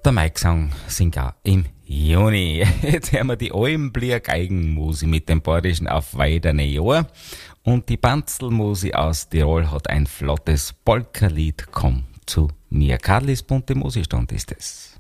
der Mike-Song singt auch im Juni. Jetzt hören wir die Almblier Geigenmusik mit dem Bayerischen auf weiderne Jahr. Und die Banzelmusik aus Tirol hat ein flottes Polka-Lied. Komm zu mir. Karlis bunte Musikstand ist es.